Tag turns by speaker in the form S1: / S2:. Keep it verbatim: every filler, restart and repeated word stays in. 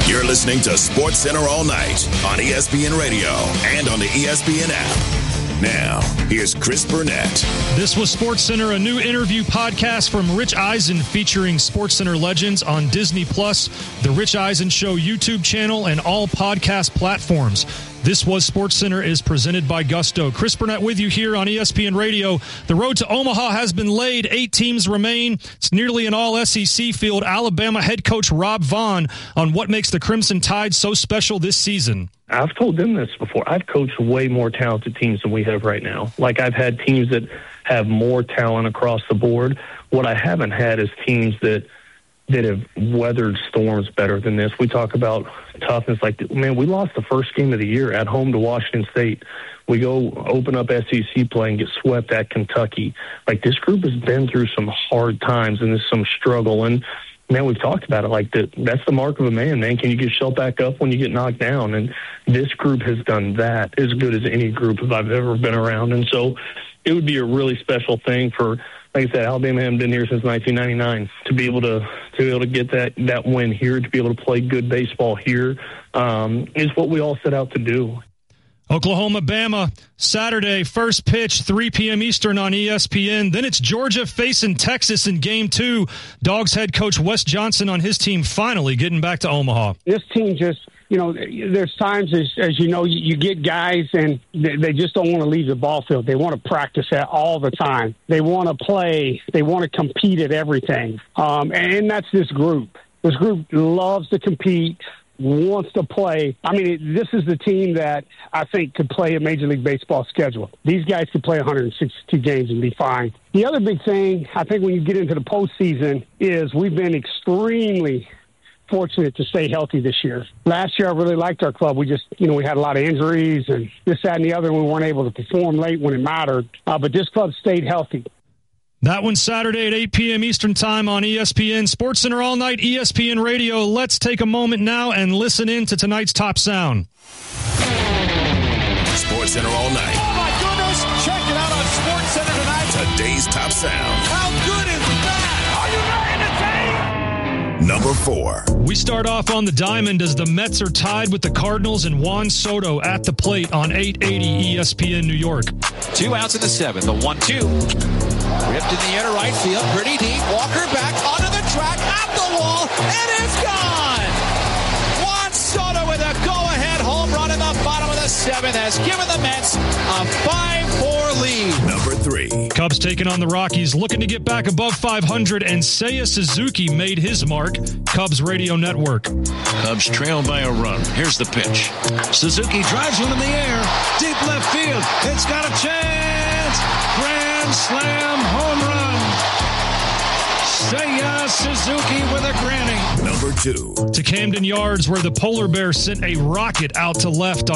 S1: You're listening to Sports Center all night on E S P N Radio and on the E S P N app. Now, here's Chris Burnett.
S2: This was Sports Center, a new interview podcast from Rich Eisen featuring Sports Center legends on Disney Plus, the Rich Eisen Show YouTube channel, and all podcast platforms. This was Sports Center is presented by Gusto. Chris Burnett with you here on E S P N Radio. The road to Omaha has been laid. Eight teams remain. It's nearly an all S E C field. Alabama head coach Rob Vaughn on what makes the Crimson Tide so special this season.
S3: I've told them this before. I've coached way more talented teams than we have right now. Like, I've had teams that have more talent across the board. What I haven't had is teams that that have weathered storms better than this. We talk about toughness. Like, man, we lost the first game of the year at home to Washington State. We go open up S E C play and get swept at Kentucky. Like, this group has been through some hard times and there's some struggle. And, man, we've talked about it. Like, that, that's the mark of a man, man. Can you get shut back up when you get knocked down? And this group has done that as good as any group I've ever been around. And so it would be a really special thing for, like I said, Alabama hasn't been here since nineteen ninety-nine. To be able to to be able to get that, that win here, to be able to play good baseball here, um, is what we all set out to do.
S2: Oklahoma, Bama, Saturday, first pitch, three p.m. Eastern on E S P N. Then it's Georgia facing Texas in game two. Dogs head coach Wes Johnson on his team finally getting back to Omaha.
S4: This team just, you know, there's times, as, as you know, you, you get guys and they, they just don't want to leave the ball field. They want to practice that all the time. They want to play. They want to compete at everything. Um, and that's this group. This group loves to compete, wants to play. I mean, it, this is the team that I think could play a Major League Baseball schedule. These guys could play one hundred sixty-two games and be fine. The other big thing, I think, when you get into the postseason is we've been extremely fortunate to stay healthy this year. Last year, I really liked our club. We just, you know, we had a lot of injuries and this, that, and the other, and we weren't able to perform late when it mattered. Uh, but this club stayed healthy.
S2: That one's Saturday at eight p.m. Eastern Time on E S P N. Sports Center all night, E S P N Radio. Let's take a moment now and listen in to tonight's top sound.
S1: Sports Center all night.
S5: Oh, my goodness. Check it out on Sports Center tonight.
S1: Today's top sound.
S5: How good is that? Are you ready to take?
S1: Number four.
S2: We start off on the diamond as the Mets are tied with the Cardinals and Juan Soto at the plate on eight eighty E S P N New York.
S5: Two outs in the seventh. The one two. Ripped in the inner right field. Pretty deep. Walker back onto the track. At the wall. It is gone. Juan Soto with a go-ahead home run in the bottom of the seventh has given the Mets a five four lead.
S1: Number three.
S2: Cubs taking on the Rockies, looking to get back above five hundred, and Seiya Suzuki made his mark. Cubs Radio Network.
S6: Cubs trail by a run. Here's the pitch. Suzuki drives one in the air. Deep left field. It's got a chance. Grand slam home run. Seiya Suzuki with a granny.
S1: Number two.
S2: To Camden Yards, where the Polar Bears sent a rocket out to left